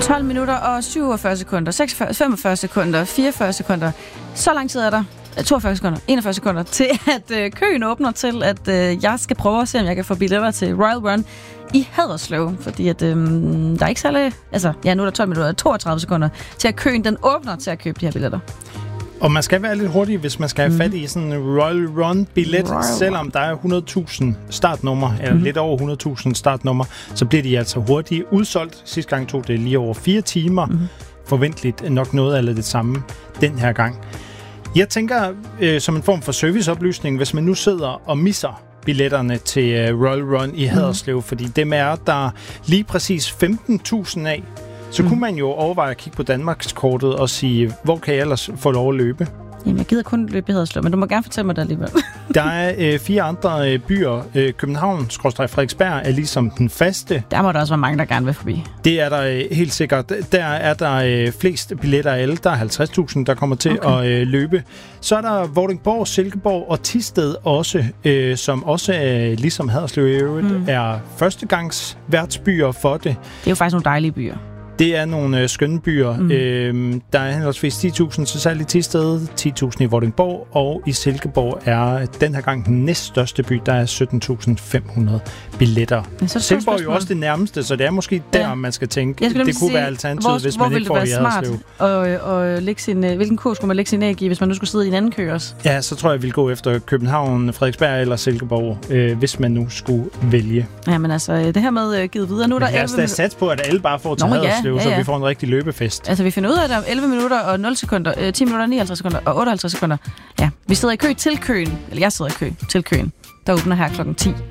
12 minutter og 47 sekunder, 46, 45 sekunder, 44 sekunder. Så lang tid er der. 42 sekunder, 41 sekunder, til at køen åbner til, at jeg skal prøve at se, om jeg kan få billetter til Royal Run i Haderslev. Fordi at, der er ikke særlig... Altså, ja, nu er der 12 minutter og 32 sekunder til, at køen den åbner til at købe de her billetter. Og man skal være lidt hurtig, hvis man skal have fat i sådan en Royal Run-billet. Selvom der er 100.000 startnummer, eller lidt over 100.000 startnummer, så bliver de altså hurtigt udsolgt. Sidste gang tog det lige over 4 timer. Forventeligt nok noget af det samme den her gang. Jeg tænker, som en form for serviceoplysning, hvis man nu sidder og misser billetterne til Royal Run i Haderslev, fordi dem er der lige præcis 15.000 af, så kunne man jo overveje at kigge på Danmarkskortet og sige, hvor kan jeg ellers få lov at løbe? Jamen, jeg gider kun løbe i Haderslev, men du må gerne fortælle mig det alligevel. Der er 4 andre byer. København/Frederiksberg er ligesom den faste. Der må der også være mange, der gerne vil forbi. Det er der helt sikkert. Der er der flest billetter af alle. Der er 50.000, der kommer til at løbe. Så er der Vordingborg, Silkeborg og Thisted også, som også ligesom Haderslev i øvrigt er førstegangs værtsbyer for det. Det er jo faktisk nogle dejlige byer. Det er nogle skønne byer. Der er henholdsvis 10.000 til salg i Thisted, 10.000 i Vordingborg, og i Silkeborg er den her gang den næststørste by. Der er 17.500 billetter. Silkeborg er jo også det nærmeste, så det er måske der, man skal tænke. Det kunne være alternativet, hvis man ikke får i Haderslev. Og lægge sin, hvilken kurs skulle man lægge sin æg i, hvis man nu skulle sidde i en anden kø også? Ja, så tror jeg, vi vil gå efter København, Frederiksberg eller Silkeborg, hvis man nu skulle vælge. Ja, men altså, det her med givet videre. Nu er der 11 minutter. Sats på, at alle bare får til Haderslev, så vi får en rigtig løbefest. Altså, vi finder ud af, at der er 11 minutter og 0 sekunder, 10 minutter, 59 sekunder og 58 sekunder. Ja, vi sidder i kø til køen, eller jeg sidder i kø til køen. Der åbner her klokken 10.